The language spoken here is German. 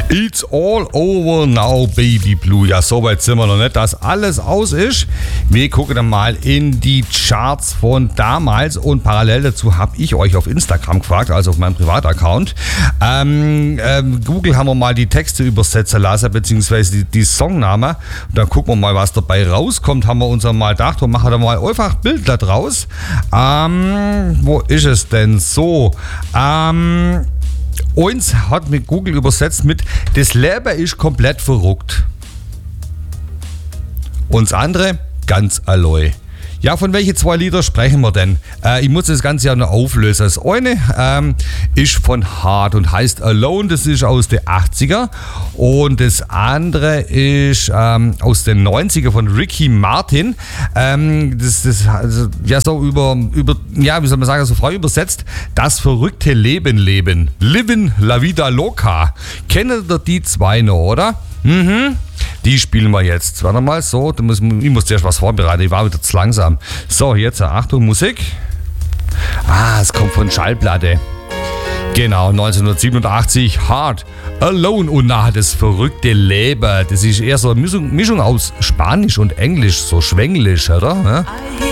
It's all over now, Baby Blue. Ja, so weit sind wir noch nicht, dass alles aus ist. Wir gucken dann mal in die Charts von damals und parallel dazu habe ich euch auf Instagram gefragt, also auf meinem Privataccount. Google haben wir mal die Texte übersetzen lassen, beziehungsweise die Songname. Und dann gucken wir mal, was dabei rauskommt. Haben wir uns mal gedacht und machen da mal einfach Bild da draus. Wo ist es denn so? Uns hat mit Google übersetzt mit das Leben ist komplett verrückt. Und das andere ganz alloy. Ja, von welchen zwei Lieder sprechen wir denn? Ich muss das Ganze ja noch auflösen. Das eine ist von Hart und heißt Alone, das ist aus den 80er. Und das andere ist aus den 90er von Ricky Martin. Also, ja, so wie soll man sagen, so frei übersetzt, das verrückte Leben leben. Livin la vida loca. Kennt ihr die zwei noch, oder? Die spielen wir jetzt. Warte mal, so, ich muss zuerst was vorbereiten, ich war wieder zu langsam. So, jetzt Achtung, Musik. Es kommt von Schallplatte. Genau, 1987, Hard, Alone und das verrückte Leben. Das ist eher so eine Mischung aus Spanisch und Englisch, so schwänglich, oder?